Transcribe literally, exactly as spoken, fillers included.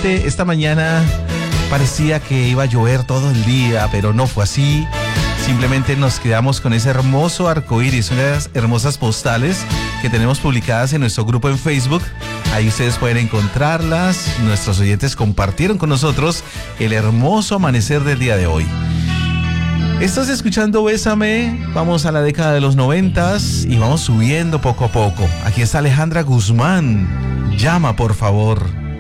realmente esta mañana parecía que iba a llover todo el día, pero no fue así. Simplemente nos quedamos con ese hermoso arcoíris, unas hermosas postales que tenemos publicadas en nuestro grupo en Facebook. Ahí ustedes pueden encontrarlas. Nuestros oyentes compartieron con nosotros el hermoso amanecer del día de hoy. Estás escuchando Bésame, vamos a la década de los noventas y vamos subiendo poco a poco. Aquí está Alejandra Guzmán, llama por favor.